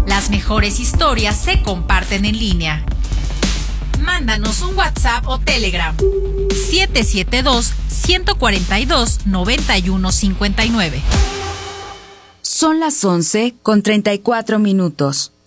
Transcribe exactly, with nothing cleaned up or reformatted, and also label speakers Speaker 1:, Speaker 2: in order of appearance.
Speaker 1: Las mejores historias se comparten en línea. Mándanos un WhatsApp o Telegram. siete siete dos, uno cuatro dos, nueve uno cinco nueve.
Speaker 2: Son las once con treinta y cuatro minutos.